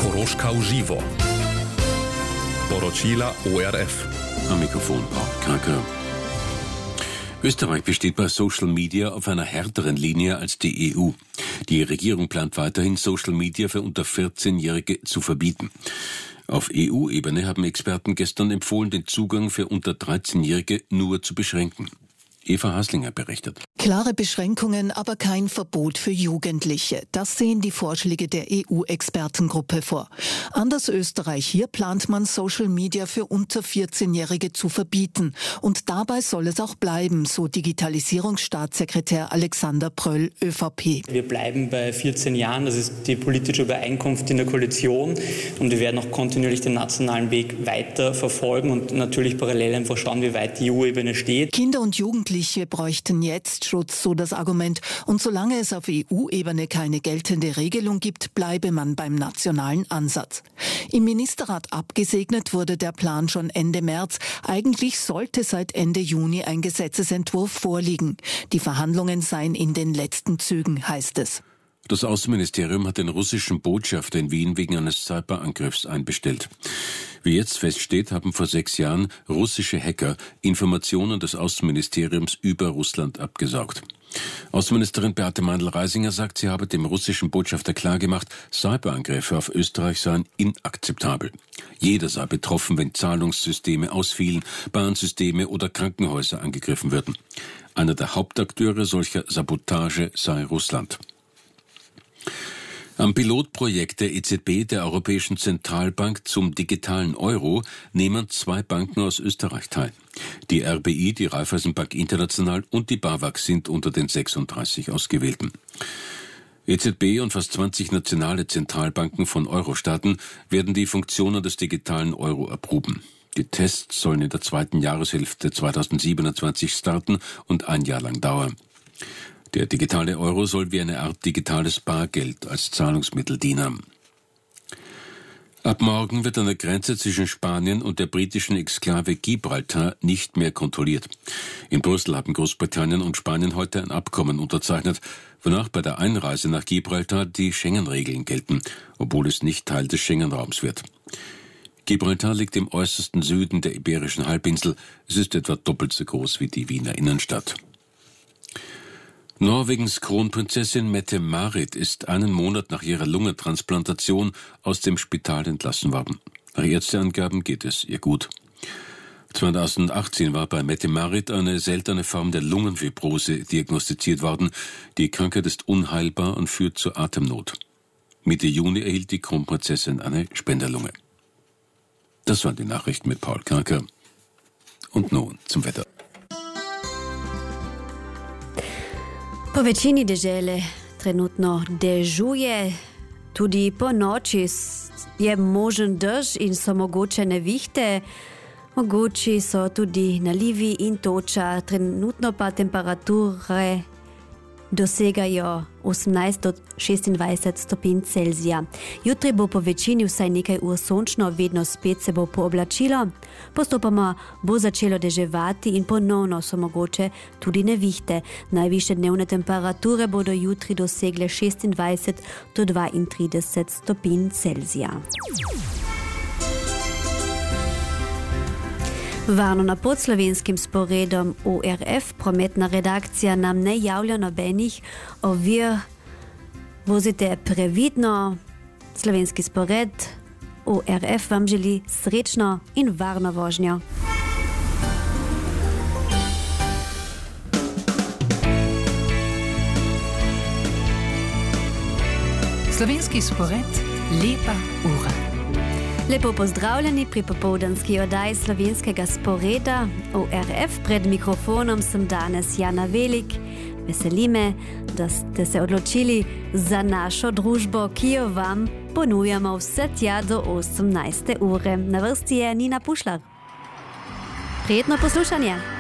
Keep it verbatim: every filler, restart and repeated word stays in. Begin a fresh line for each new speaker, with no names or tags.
Koroška v živo. Poročila O R F.
Am Mikrofon Paul Kranke. Österreich besteht bei Social Media auf einer härteren Linie als die E U. Die Regierung plant weiterhin, Social Media für unter vierzehnjährige zu verbieten. Auf E U-Ebene haben Experten gestern empfohlen, den Zugang für unter dreizehnjährige nur zu beschränken. Eva Haslinger berichtet.
Klare Beschränkungen, aber kein Verbot für Jugendliche. Das sehen die Vorschläge der E U-Expertengruppe vor. Anders Österreich, hier plant man Social Media für unter vierzehnjährige zu verbieten. Und dabei soll es auch bleiben, so Digitalisierungsstaatssekretär Alexander Pröll, ÖVP.
Wir bleiben bei vierzehn Jahren, das ist die politische Übereinkunft in der Koalition. Und wir werden auch kontinuierlich den nationalen Weg weiter verfolgen und natürlich parallel einfach schauen, wie weit die E U-Ebene steht.
Kinder und Jugendliche Wir bräuchten jetzt Schutz, so das Argument. Und solange es auf E U-Ebene keine geltende Regelung gibt, bleibe man beim nationalen Ansatz. Im Ministerrat abgesegnet wurde der Plan schon Ende März. Eigentlich sollte seit Ende Juni ein Gesetzesentwurf vorliegen. Die Verhandlungen seien in den letzten Zügen, heißt es.
Das Außenministerium hat den russischen Botschafter in Wien wegen eines Cyberangriffs einbestellt. Wie jetzt feststeht, haben vor sechs Jahren russische Hacker Informationen des Außenministeriums über Russland abgesaugt. Außenministerin Beate Meindl-Reisinger sagt, sie habe dem russischen Botschafter klargemacht, Cyberangriffe auf Österreich seien inakzeptabel. Jeder sei betroffen, wenn Zahlungssysteme ausfielen, Bahnsysteme oder Krankenhäuser angegriffen würden. Einer der Hauptakteure solcher Sabotage sei Russland. Am Pilotprojekt der E Z B, der Europäischen Zentralbank, zum digitalen Euro nehmen zwei Banken aus Österreich teil. Die R B I, die Raiffeisenbank International und die BAWAG sind unter den sechsunddreißig Ausgewählten. E Z B und fast zwanzig nationale Zentralbanken von Euro-Staaten werden die Funktionen des digitalen Euro erproben. Die Tests sollen in der zweiten Jahreshälfte zweitausendsiebenundzwanzig starten und ein Jahr lang dauern. Der digitale Euro soll wie eine Art digitales Bargeld als Zahlungsmittel dienen. Ab morgen wird an der Grenze zwischen Spanien und der britischen Exklave Gibraltar nicht mehr kontrolliert. In Brüssel haben Großbritannien und Spanien heute ein Abkommen unterzeichnet, wonach bei der Einreise nach Gibraltar die Schengen-Regeln gelten, obwohl es nicht Teil des Schengen-Raums wird. Gibraltar liegt im äußersten Süden der Iberischen Halbinsel. Es ist etwa doppelt so groß wie die Wiener Innenstadt. Norwegens Kronprinzessin Mette-Marit ist einen Monat nach ihrer Lungentransplantation aus dem Spital entlassen worden. Nach Ärzteangaben geht es ihr gut. zweitausendachtzehn war bei Mette-Marit eine seltene Form der Lungenfibrose diagnostiziert worden. Die Krankheit ist unheilbar und führt zu Atemnot. Mitte Juni erhielt die Kronprinzessin eine Spenderlunge. Das waren die Nachrichten mit Paul Kranke. Und nun zum Wetter.
Po većini dežele trenutno dežuje, tudi po noči je možen dež in so mogoče nevihte, mogoči so tudi nalivi in toča, trenutno pa temperature dosegajo osemnajst do šestindvajset stopinj Celzija. Jutri bo po večini vsaj nekaj ur sončno, vedno spet se bo pooblačilo, postopoma bo začelo deževati in ponovno so mogoče tudi nevihte. Najvišje dnevne temperature bodo jutri dosegle šestindvajset do dvaintrideset stopinj Celzija. Varno na pod slovenskim sporedom O R F, prometna redakcija nam ne javlja nobenih ovir. Vozite previdno, slovenski spored O R F vam želi srečno in varno vožnjo.
Slovenski spored, lepa ura.
Lepo pozdravljeni pri popoldanski oddaji slovenskega sporeda O R F. Pred mikrofonom sem danes Jana Velik. Veseli me, da ste se odločili za našo družbo, ki jo vam ponujamo vse tja do osemnajste ure. Na vrsti je Nina Pušlar. Prijetno poslušanje.